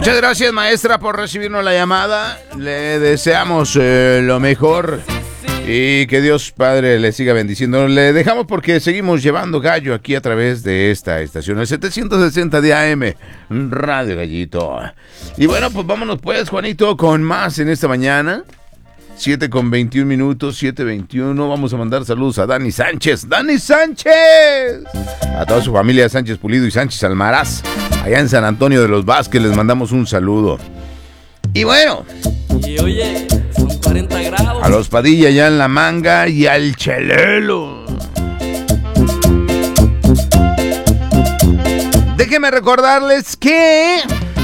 Muchas gracias, maestra, por recibirnos la llamada. Le deseamos lo mejor y que Dios Padre le siga bendiciendo. Le dejamos porque seguimos llevando gallo aquí a través de esta estación, el 760 de AM, Radio Gallito. Y bueno, pues vámonos pues, Juanito, con más en esta mañana. 7:21, 7:21. Vamos a mandar saludos a Dani Sánchez. ¡Dani Sánchez! A toda su familia Sánchez Pulido y Sánchez Almaraz, allá en San Antonio de los Vázquez, les mandamos un saludo. Y bueno, y oye, son 40 grados. A los Padilla allá en La Manga y al Chelelo. Déjenme recordarles que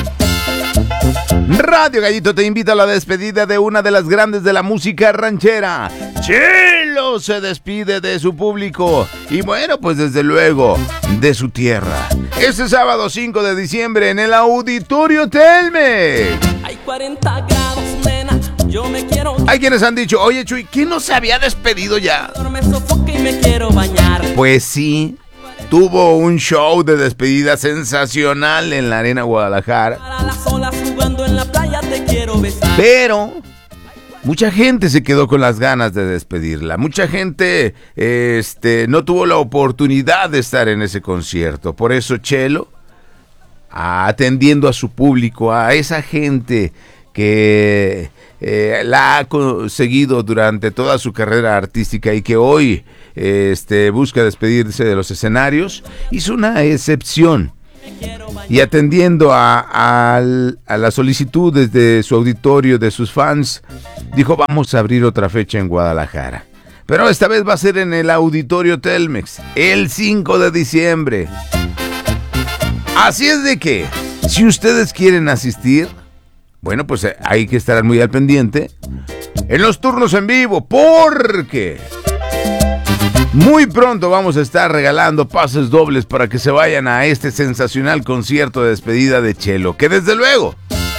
Radio Gallito te invita a la despedida de una de las grandes de la música ranchera. Chelo se despide de su público y bueno, pues desde luego de su tierra. Este sábado 5 de diciembre en el Auditorio Telmex. Hay 40 grados, nena, yo me quiero. Hay quienes han dicho, oye Chuy, ¿quién no se había despedido ya? Me sofoca y me quiero bañar. Pues sí. Tuvo un show de despedida sensacional en la Arena Guadalajara. Para las olas jugando en la playa te quiero besar. Pero mucha gente se quedó con las ganas de despedirla. Mucha gente no tuvo la oportunidad de estar en ese concierto. Por eso Chelo, atendiendo a su público, a esa gente que la ha seguido durante toda su carrera artística y que hoy busca despedirse de los escenarios, hizo una excepción y atendiendo a las solicitudes de su auditorio, de sus fans, dijo: vamos a abrir otra fecha en Guadalajara, pero esta vez va a ser en el Auditorio Telmex el 5 de diciembre. Así es de que si ustedes quieren asistir, bueno, pues hay que estar muy al pendiente en los turnos en vivo, porque muy pronto vamos a estar regalando pases dobles para que se vayan a este sensacional concierto de despedida de Chelo, que desde luego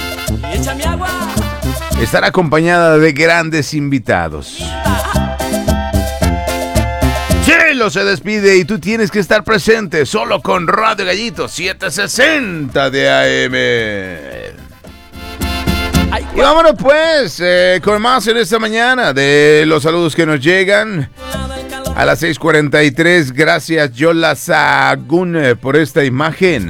estará acompañada de grandes invitados. Chelo se despide y tú tienes que estar presente solo con Radio Gallito 760 de AM. Y vámonos pues con más en esta mañana de los saludos que nos llegan. A las 6:43, gracias Yola Sagún por esta imagen.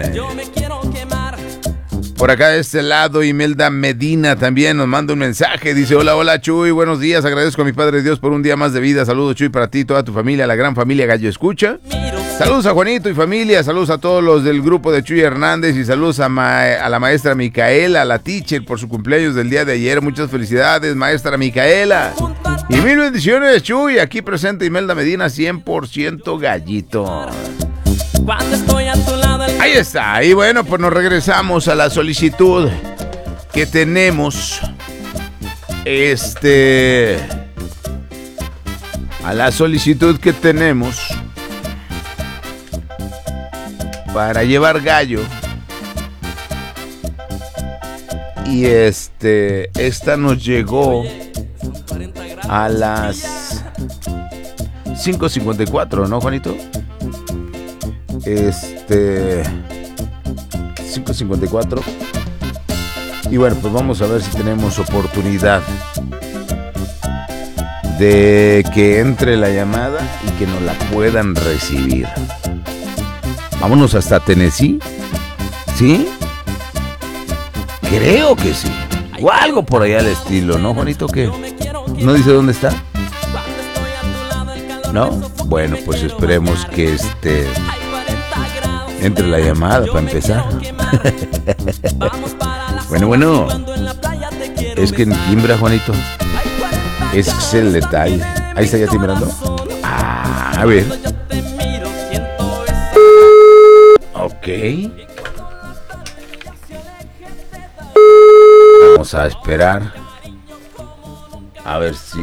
Por acá de este lado, Imelda Medina también nos manda un mensaje. Dice: hola Chuy, buenos días, agradezco a mi Padre Dios por un día más de vida. Saludos Chuy para ti, toda tu familia, la gran familia Gallo Escucha. Saludos a Juanito y familia, saludos a todos los del grupo de Chuy Hernández y saludos a la maestra Micaela, a la teacher por su cumpleaños del día de ayer. Muchas felicidades, maestra Micaela. Y mil bendiciones, Chuy. Aquí presente Imelda Medina, 100% gallito. Cuando estoy a tu lado. Ahí está. Y bueno, pues nos regresamos a la solicitud que tenemos. A la solicitud que tenemos para llevar gallo. Y esta nos llegó a las 5:54, ¿no, Juanito? 5:54. Y bueno, pues vamos a ver si tenemos oportunidad de que entre la llamada y que nos la puedan recibir. Vámonos hasta Tennessee, ¿sí? Creo que sí. O algo por allá al estilo, ¿no, Juanito? ¿Qué? ¿No dice dónde está? ¿No? Bueno, pues esperemos que entre la llamada para empezar. Bueno. Es que timbra, Juanito. Es el detalle. Ahí está ya timbrando. A ver. Ok. Vamos a esperar. A ver si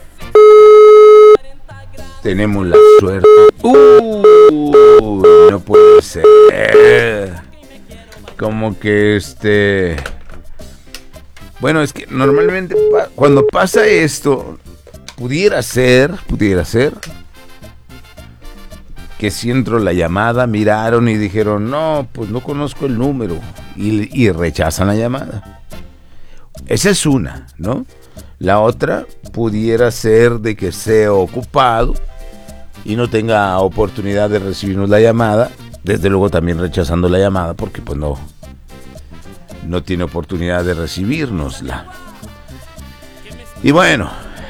tenemos la suerte. No puede ser. Como que Bueno, es que normalmente cuando pasa esto, pudiera ser que si entró la llamada, miraron y dijeron: no, pues no conozco el número. y rechazan la llamada. Esa es una, ¿no? La otra pudiera ser de que sea ocupado y no tenga oportunidad de recibirnos la llamada, desde luego también rechazando la llamada porque pues no tiene oportunidad de recibirnosla. Y bueno,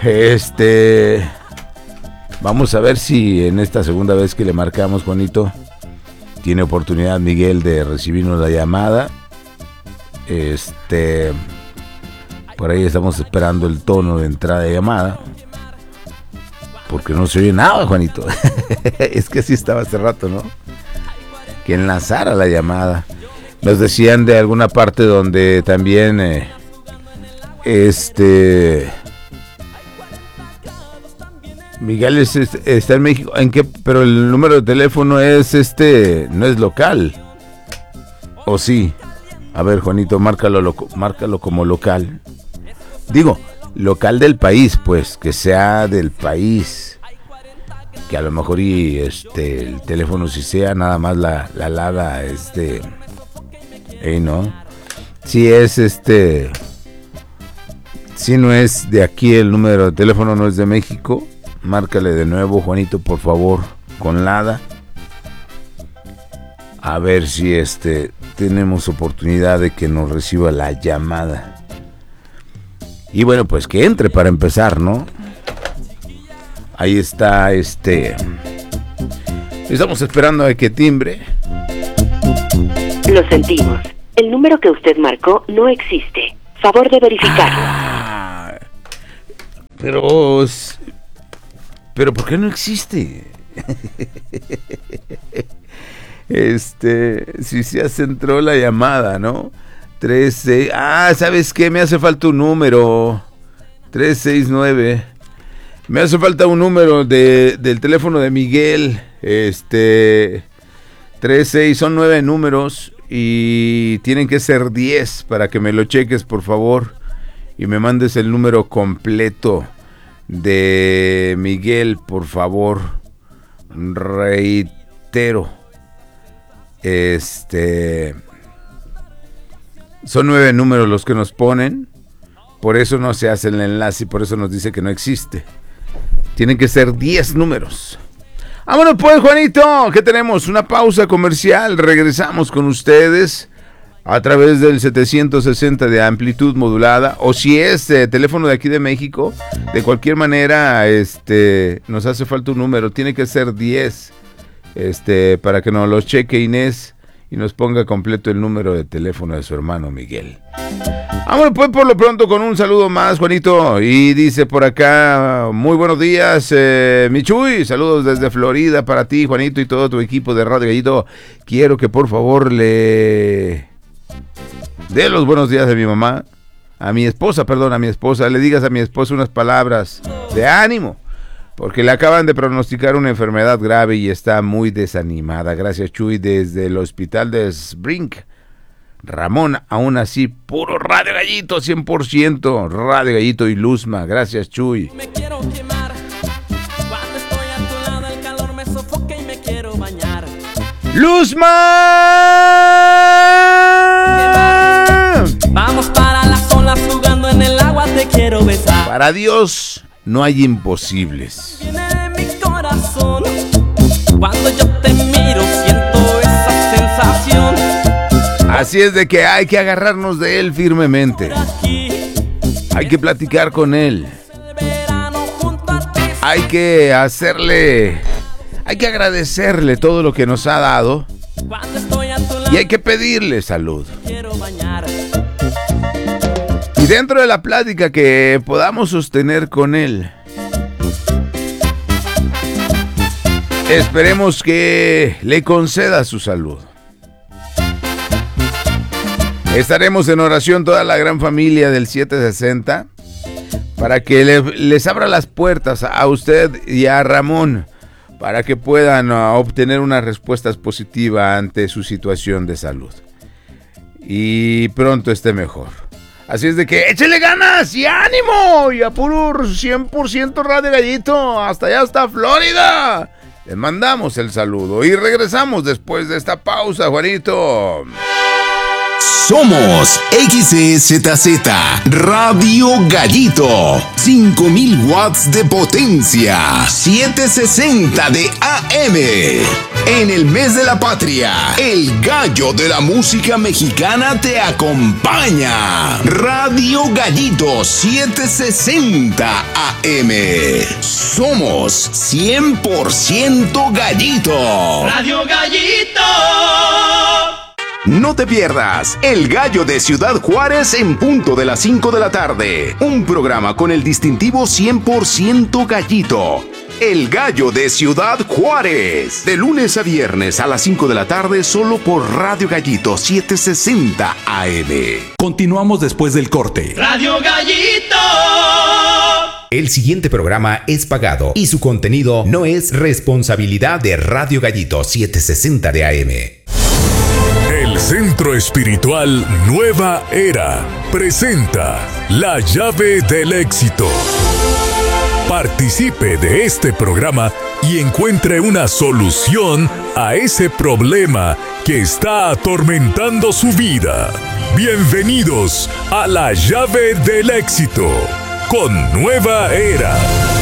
vamos a ver si en esta segunda vez que le marcamos, Juanito, tiene oportunidad Miguel de recibirnos la llamada. Por ahí estamos esperando el tono de entrada de llamada, porque no se oye nada, Juanito. Es que así estaba hace rato, ¿no? Que enlazara la llamada. Nos decían de alguna parte donde también Miguel está en México. ¿En qué? Pero el número de teléfono es no es local. ¿O sí? A ver, Juanito, márcalo como local. Digo, local del país, pues, que sea del país. Que a lo mejor el teléfono si sea nada más la alada, ¿no? Si es si no es de aquí, el número de teléfono no es de México, márcale de nuevo, Juanito, por favor, con Lada. A ver si tenemos oportunidad de que nos reciba la llamada. Y bueno, pues que entre para empezar, ¿no? Ahí está, estamos esperando a que timbre. Lo sentimos. El número que usted marcó no existe. Favor de verificarlo. Pero ¿por qué no existe? Si se centró la llamada, ¿no? 36. ¿Sabes qué? Me hace falta un número. 369. Me hace falta un número del teléfono de Miguel. 36, son 9 números y tienen que ser 10 para que me lo cheques, por favor, y me mandes el número completo de Miguel, por favor. Reitero, son 9 números los que nos ponen, por eso no se hace el enlace y por eso nos dice que no existe. Tienen que ser 10 números. Vámonos pues, Juanito, que tenemos una pausa comercial. Regresamos con ustedes a través del 760 de amplitud modulada, o si es teléfono de aquí de México, de cualquier manera, nos hace falta un número, tiene que ser 10, para que nos lo cheque Inés y nos ponga completo el número de teléfono de su hermano Miguel. Vámonos pues por lo pronto con un saludo más, Juanito, y dice por acá, muy buenos días, Michuy, saludos desde Florida para ti, Juanito, y todo tu equipo de Radio Gallito. Quiero que por favor le dé los buenos días a mi mamá, a mi esposa, le digas a mi esposa unas palabras de ánimo, porque le acaban de pronosticar una enfermedad grave y está muy desanimada. Gracias, Chuy, desde el hospital de Sprink. Ramón, aún así, puro Radio Gallito, 100%, Radio Gallito y Luzma. Gracias, Chuy. Me quiero quemar. Cuando estoy a tu lado el calor me sofoca y me quiero bañar. ¡Luzma! Vamos para las olas jugando en el agua, te quiero besar. Para Dios no hay imposibles. Viene de mi corazón. Cuando yo te miro siento esa sensación. Así es de que hay que agarrarnos de él firmemente. Hay que platicar con él. Hay que agradecerle todo lo que nos ha dado. Y hay que pedirle salud. Y dentro de la plática que podamos sostener con él, esperemos que le conceda su salud. Estaremos en oración toda la gran familia del 760 para que les abra las puertas a usted y a Ramón para que puedan obtener unas respuestas positivas ante su situación de salud y pronto esté mejor. Así es de que échele ganas y ánimo y a puro 100% Radio Gallito hasta allá, hasta Florida. Les mandamos el saludo y regresamos después de esta pausa, Juanito. Somos XEZZ Radio Gallito, 5000 watts de potencia, 760 de AM. En el mes de la patria, el gallo de la música mexicana te acompaña. Radio Gallito 760 AM. Somos 100% gallito. Radio Gallito. No te pierdas El Gallo de Ciudad Juárez en punto de las 5 de la tarde. Un programa con el distintivo 100% gallito. El Gallo de Ciudad Juárez. De lunes a viernes a las 5 de la tarde solo por Radio Gallito 760 AM. Continuamos después del corte. Radio Gallito. El siguiente programa es pagado y su contenido no es responsabilidad de Radio Gallito 760 de AM. El Centro Espiritual Nueva Era presenta La Llave del Éxito. Participe de este programa y encuentre una solución a ese problema que está atormentando su vida. Bienvenidos a La Llave del Éxito con Nueva Era.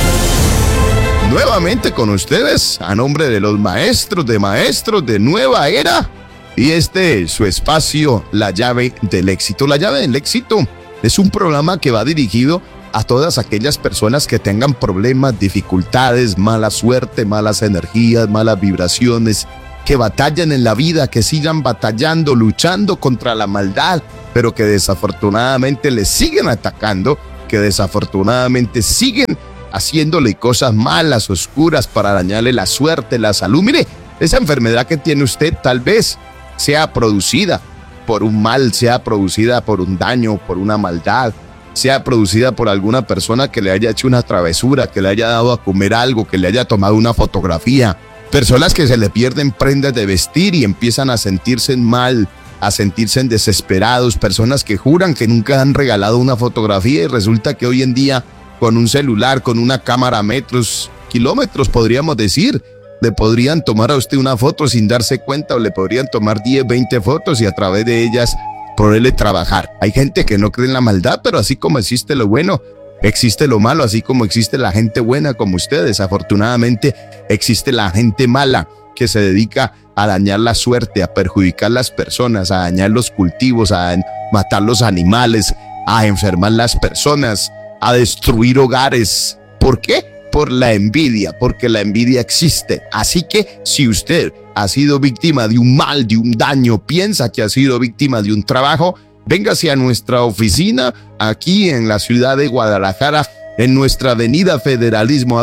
Nuevamente con ustedes, a nombre de los maestros de Nueva Era. Y este es su espacio, La Llave del Éxito. La Llave del Éxito es un programa que va dirigido a todas aquellas personas que tengan problemas, dificultades, mala suerte, malas energías, malas vibraciones, que batallan en la vida, que sigan batallando, luchando contra la maldad, pero que desafortunadamente les siguen atacando, que desafortunadamente siguen haciéndole cosas malas, oscuras, para dañarle la suerte, la salud. Mire, esa enfermedad que tiene usted tal vez sea producida por un mal, sea producida por un daño, por una maldad, sea producida por alguna persona que le haya hecho una travesura, que le haya dado a comer algo, que le haya tomado una fotografía. Personas que se le pierden prendas de vestir y empiezan a sentirse mal, a sentirse desesperados. Personas que juran que nunca han regalado una fotografía y resulta que hoy en día con un celular, con una cámara a metros, kilómetros podríamos decir, le podrían tomar a usted una foto sin darse cuenta, o le podrían tomar 10, 20 fotos y a través de ellas poderle trabajar. Hay gente que no cree en la maldad, pero así como existe lo bueno, existe lo malo, así como existe la gente buena como ustedes. Desafortunadamente existe la gente mala que se dedica a dañar la suerte, a perjudicar las personas, a dañar los cultivos, a matar los animales, a enfermar las personas, a destruir hogares. ¿Por qué? Por la envidia, porque la envidia existe. Así que si usted ha sido víctima de un mal, de un daño, piensa que ha sido víctima de un trabajo, véngase a nuestra oficina aquí en la ciudad de Guadalajara, en nuestra Avenida Federalismo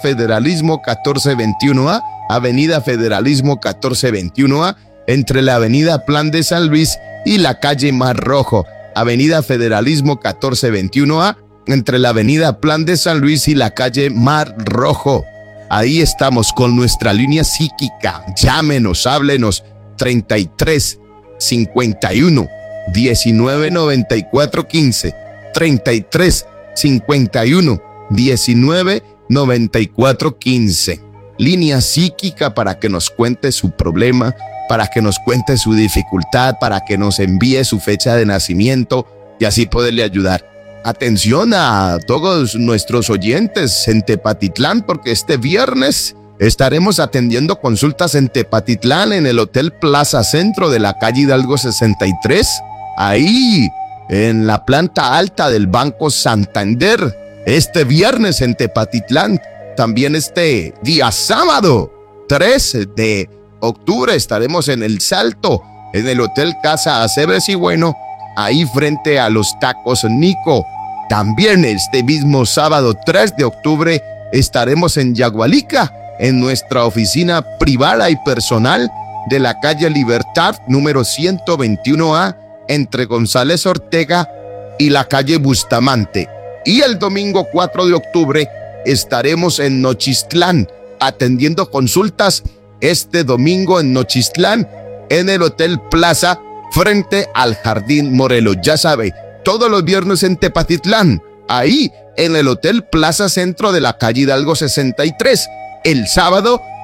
1421A, Avenida Federalismo 1421A, entre la Avenida Plan de San Luis y la calle Mar Rojo. Avenida Federalismo 1421A, entre la Avenida Plan de San Luis y la calle Mar Rojo. Ahí estamos con nuestra línea psíquica. Llámenos, háblenos. 33 51 19 94 15. 33 51 19 94 15. Línea psíquica para que nos cuente su problema, para que nos cuente su dificultad, para que nos envíe su fecha de nacimiento y así poderle ayudar. Atención a todos nuestros oyentes en Tepatitlán, porque este viernes estaremos atendiendo consultas en Tepatitlán, en el Hotel Plaza Centro de la calle Hidalgo 63, ahí en la planta alta del Banco Santander. Este viernes en Tepatitlán, también este día sábado 3 de octubre estaremos en El Salto, en el Hotel Casa Aceves y Bueno, ahí frente a los tacos Nico. También este mismo sábado 3 de octubre estaremos en Yagualica, en nuestra oficina privada y personal de la calle Libertad, número 121A, entre González Ortega y la calle Bustamante. Y el domingo 4 de octubre estaremos en Nochistlán, atendiendo consultas este domingo en Nochistlán, en el Hotel Plaza, frente al Jardín Morelos. Ya sabe, todos los viernes en Tepatitlán, ahí en el Hotel Plaza Centro de la calle Hidalgo 63. El sábado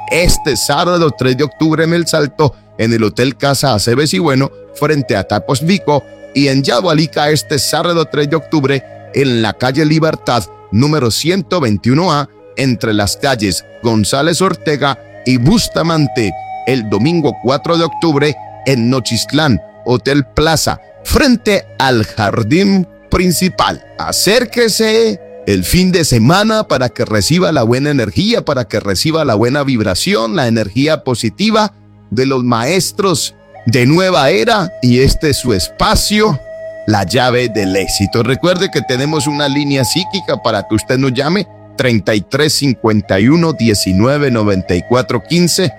este sábado 3 de octubre en El Salto, en el Hotel Casa Aceves y Bueno, frente a Tapos Vico, y en Yagualica este sábado 3 de octubre en la calle Libertad, número 121A, entre las calles González Ortega y Bustamante, el domingo 4 de octubre en Nochistlán, Hotel Plaza, frente al jardín principal. Acérquese el fin de semana para que reciba la buena energía, para que reciba la buena vibración, la energía positiva de los maestros de nueva era, y este es su espacio, la llave del éxito. Recuerde que tenemos una línea psíquica para que usted nos llame, 3351 19 94 15,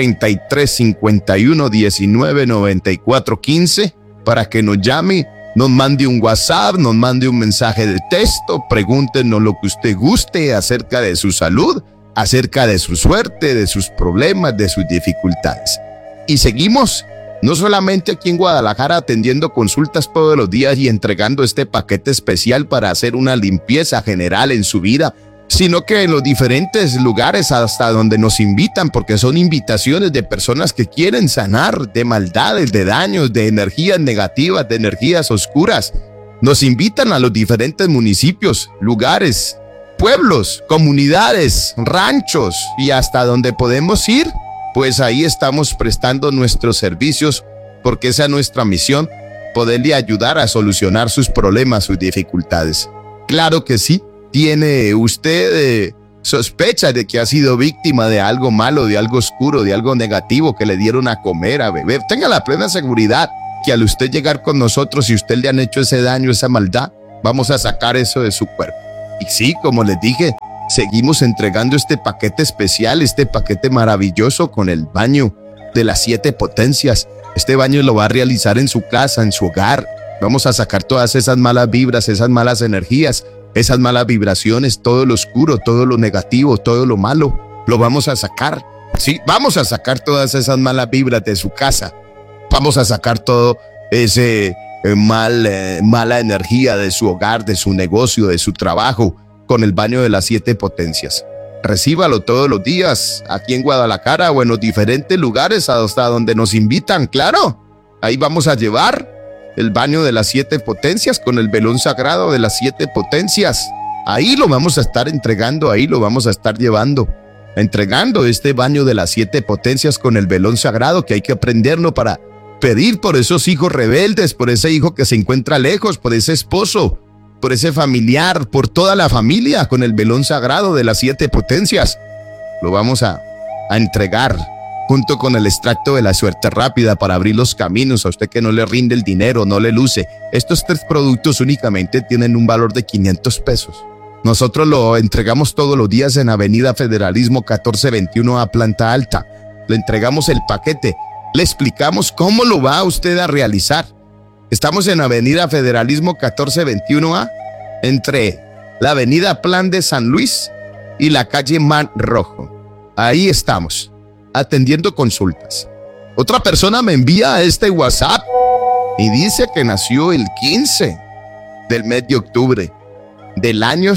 3351 19 94 15, para que nos llame, nos mande un WhatsApp, nos mande un mensaje de texto, pregúntenos lo que usted guste acerca de su salud, acerca de su suerte, de sus problemas, de sus dificultades. Y seguimos, no solamente aquí en Guadalajara, atendiendo consultas todos los días y entregando este paquete especial para hacer una limpieza general en su vida, sino que en los diferentes lugares hasta donde nos invitan, porque son invitaciones de personas que quieren sanar de maldades, de daños, de energías negativas, de energías oscuras. Nos invitan a los diferentes municipios, lugares, pueblos, comunidades, ranchos, y hasta donde podemos ir, pues ahí estamos prestando nuestros servicios, porque esa es nuestra misión, poderle ayudar a solucionar sus problemas, sus dificultades. Claro que sí. ¿Tiene usted sospecha de que ha sido víctima de algo malo, de algo oscuro, de algo negativo que le dieron a comer, a beber? Tenga la plena seguridad que al usted llegar con nosotros, si usted le han hecho ese daño, esa maldad, vamos a sacar eso de su cuerpo. Y sí, como les dije, seguimos entregando este paquete especial, este paquete maravilloso con el baño de las 7 potencias. Este baño lo va a realizar en su casa, en su hogar. Vamos a sacar todas esas malas vibras, esas malas energías, esas malas vibraciones, todo lo oscuro, todo lo negativo, todo lo malo, lo vamos a sacar. Sí, vamos a sacar todas esas malas vibras de su casa. Vamos a sacar todo ese mala energía de su hogar, de su negocio, de su trabajo, con el baño de las 7 potencias. Recíbalo todos los días, aquí en Guadalajara o en los diferentes lugares hasta donde nos invitan, claro. Ahí vamos a llevar el baño de las 7 potencias con el velón sagrado de las 7 potencias. Ahí lo vamos a estar entregando, ahí lo vamos a estar llevando, entregando este baño de las 7 potencias con el velón sagrado, que hay que aprenderlo para pedir por esos hijos rebeldes, por ese hijo que se encuentra lejos, por ese esposo, por ese familiar, por toda la familia, con el velón sagrado de las 7 potencias. Lo vamos a entregar junto con el extracto de la suerte rápida para abrir los caminos a usted que no le rinde el dinero, no le luce. Estos 3 productos únicamente tienen un valor de 500 pesos. Nosotros lo entregamos todos los días en Avenida Federalismo 1421 a planta alta. Le entregamos el paquete, le explicamos cómo lo va usted a realizar. Estamos en Avenida Federalismo 1421A, entre la Avenida Plan de San Luis y la calle Mar Rojo. Ahí estamos, atendiendo consultas. Otra persona me envía este WhatsApp y dice que nació el 15 del mes de octubre del año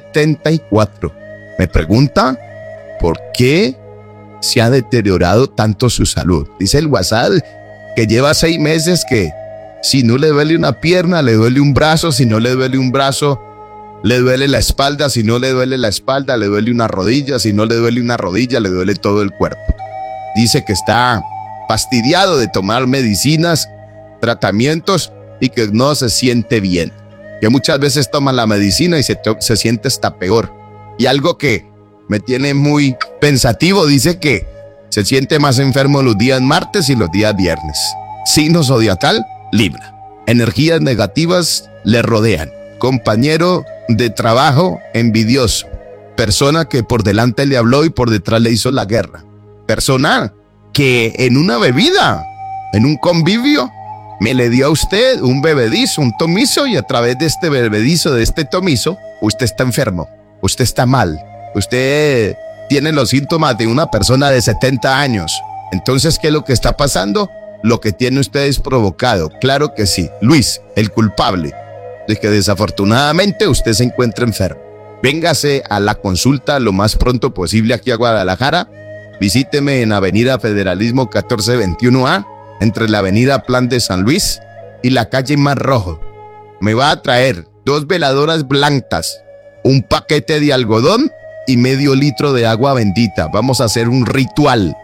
74. Me pregunta por qué se ha deteriorado tanto su salud. Dice el WhatsApp que lleva 6 meses que si no le duele una pierna, le duele un brazo, si no le duele un brazo, le duele la espalda, si no le duele la espalda, le duele una rodilla, si no le duele una rodilla, le duele todo el cuerpo. Dice que está fastidiado de tomar medicinas, tratamientos y que no se siente bien. Que muchas veces toma la medicina y se siente hasta peor. Y algo que me tiene muy pensativo, dice que se siente más enfermo los días martes y los días viernes. Signo zodiacal, Libra. Energías negativas le rodean. Compañero de trabajo envidioso. Persona que por delante le habló y por detrás le hizo la guerra. Persona que en una bebida, en un convivio, me le dio a usted un bebedizo, un tomizo, y a través de este bebedizo, de este tomizo, usted está enfermo, usted está mal, usted tiene los síntomas de una persona de 70 años. Entonces, ¿qué es lo que está pasando? Lo que tiene usted es provocado, claro que sí. Luis, el culpable de que desafortunadamente usted se encuentra enfermo. Véngase a la consulta lo más pronto posible aquí a Guadalajara. Visíteme en Avenida Federalismo 1421A, entre la Avenida Plan de San Luis y la calle Mar Rojo. Me va a traer 2 veladoras blancas, un paquete de algodón y medio litro de agua bendita. Vamos a hacer un ritual,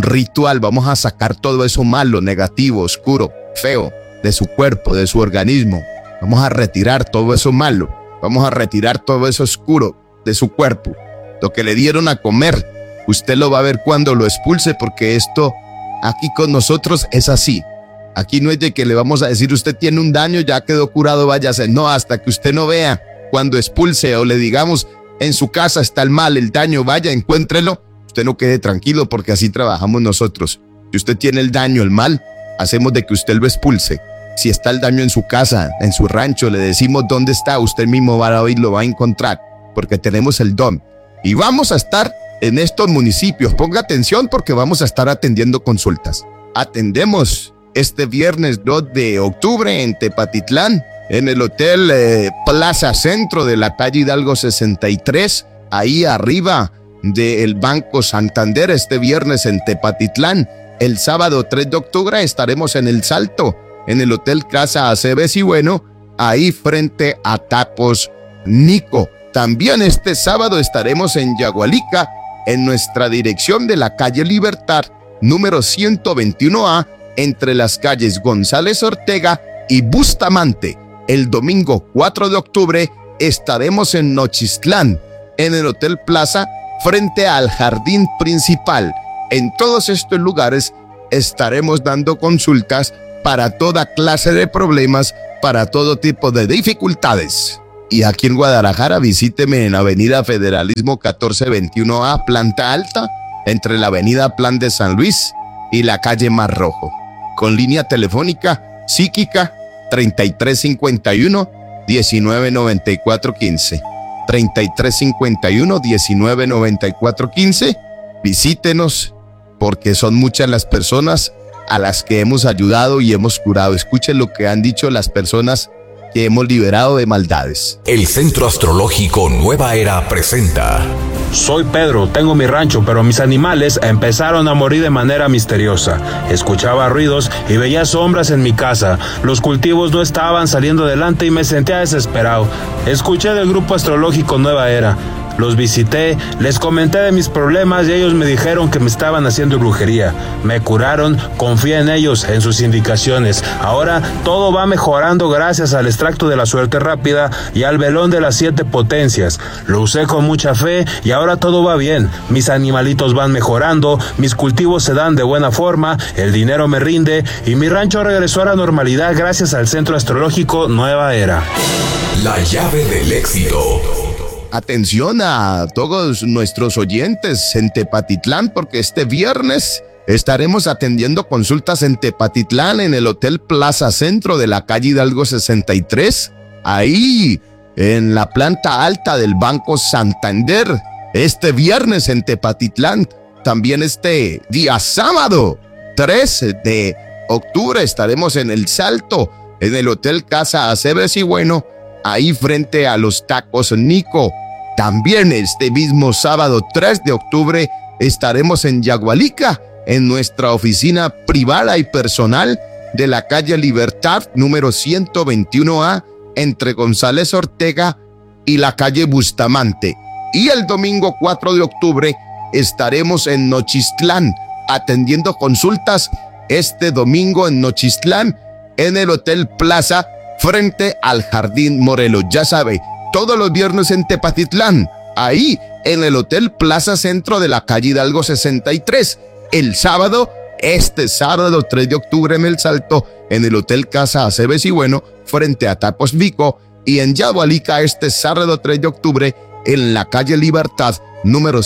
vamos a sacar todo eso malo, negativo, oscuro, feo, de su cuerpo, de su organismo. Vamos a retirar todo eso malo, vamos a retirar todo eso oscuro de su cuerpo. Lo que le dieron a comer, usted lo va a ver cuando lo expulse, porque esto aquí con nosotros es así. Aquí no es de que le vamos a decir, usted tiene un daño, ya quedó curado, váyase. No, hasta que usted no vea cuando expulse o le digamos, en su casa está el mal, el daño, vaya, encuéntrelo. Usted no quede tranquilo, porque así trabajamos nosotros. Si usted tiene el daño, el mal, hacemos de que usted lo expulse. Si está el daño en su casa, en su rancho, le decimos dónde está, usted mismo va a oír, lo va a encontrar, porque tenemos el don. Y vamos a estar en estos municipios. Ponga atención, porque vamos a estar atendiendo consultas. Atendemos este viernes 2 de octubre en Tepatitlán, en el Hotel Plaza Centro de la calle Hidalgo 63, ahí arriba del Banco Santander, este viernes en Tepatitlán. El sábado 3 de octubre estaremos en El Salto, en el Hotel Casa Aceves y Bueno, ahí frente a Tacos Nico. También este sábado estaremos en Yagualica, en nuestra dirección de la calle Libertad, número 121A, entre las calles González Ortega y Bustamante. El domingo 4 de octubre estaremos en Nochistlán, en el Hotel Plaza, frente al Jardín Principal. En todos estos lugares estaremos dando consultas para toda clase de problemas, para todo tipo de dificultades. Y aquí en Guadalajara, visíteme en Avenida Federalismo 1421A, planta alta, entre la Avenida Plan de San Luis y la calle Mar Rojo. Con línea telefónica psíquica 3351-199415. 3351-199415. Visítenos, porque son muchas las personas a las que hemos ayudado y hemos curado. Escuchen lo que han dicho las personas que hemos liberado de maldades. El Centro Astrológico Nueva Era presenta. Soy Pedro, tengo mi rancho, pero mis animales empezaron a morir de manera misteriosa. Escuchaba ruidos y veía sombras en mi casa. Los cultivos no estaban saliendo adelante y me sentía desesperado. Escuché del grupo astrológico Nueva Era. Los visité, les comenté de mis problemas y ellos me dijeron que me estaban haciendo brujería. Me curaron, confié en ellos, en sus indicaciones. Ahora todo va mejorando gracias al extracto de la suerte rápida y al velón de las 7 potencias. Lo usé con mucha fe y ahora todo va bien. Mis animalitos van mejorando, mis cultivos se dan de buena forma, el dinero me rinde y mi rancho regresó a la normalidad gracias al Centro Astrológico Nueva Era. La llave del éxito. Atención a todos nuestros oyentes en Tepatitlán, porque este viernes estaremos atendiendo consultas en Tepatitlán, en el Hotel Plaza Centro de la calle Hidalgo 63, ahí en la planta alta del Banco Santander. Este viernes en Tepatitlán, también este día sábado 3 de octubre estaremos en El Salto, en el Hotel Casa Aceves y Bueno, ahí frente a los Tacos Nico. También este mismo sábado 3 de octubre estaremos en Yagualica, en nuestra oficina privada y personal de la calle Libertad, número 121A, entre González Ortega y la calle Bustamante. Y el domingo 4 de octubre estaremos en Nochistlán, atendiendo consultas este domingo en Nochistlán, en el Hotel Plaza, frente al Jardín Morelos. Ya sabe, todos los viernes en Tepatitlán, ahí en el Hotel Plaza Centro de la calle Hidalgo 63. El sábado, este sábado 3 de octubre en El Salto, en el Hotel Casa Aceves y Bueno, frente a Tacos Nico. Y en Yagualica, este sábado 3 de octubre, en la calle Libertad, número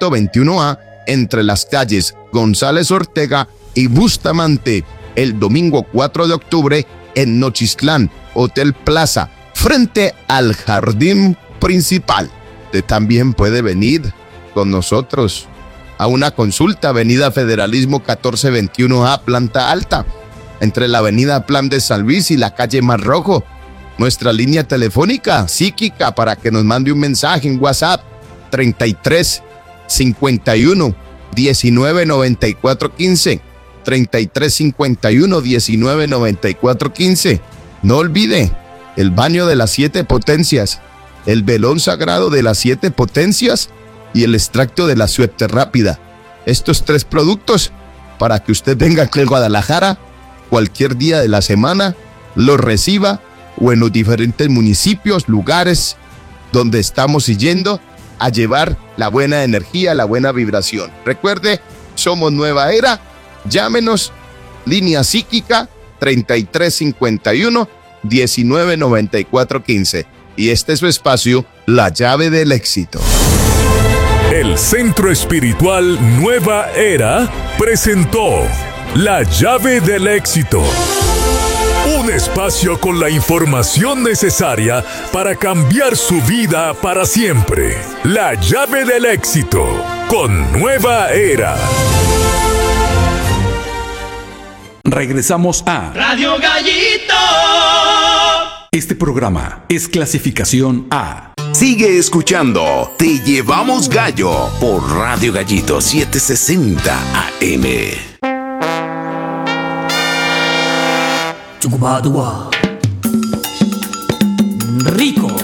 121A, entre las calles González Ortega y Bustamante. El domingo 4 de octubre, en Nochistlán, Hotel Plaza, frente al Jardín Principal. Usted también puede venir con nosotros a una consulta, Avenida Federalismo 1421A, planta alta, entre la Avenida Plan de San Luis y la calle Mar Rojo. Nuestra línea telefónica psíquica para que nos mande un mensaje en WhatsApp, 33 51 199415. 3351 199415. No olvide el baño de las 7 potencias, el velón sagrado de las 7 potencias y el extracto de la suerte rápida. Estos 3 productos para que usted venga aquí a Guadalajara cualquier día de la semana, los reciba o en los diferentes municipios, lugares donde estamos yendo a llevar la buena energía, la buena vibración. Recuerde, somos Nueva Era. Llámenos, línea psíquica 3351 199415. Y este es su espacio, La Llave del Éxito. El Centro Espiritual Nueva Era presentó La Llave del Éxito. Un espacio con la información necesaria para cambiar su vida para siempre. La Llave del Éxito con Nueva Era. Regresamos a Radio Gallito. Este programa es clasificación A. Sigue escuchando Te Llevamos Gallo por Radio Gallito 760 AM. Rico.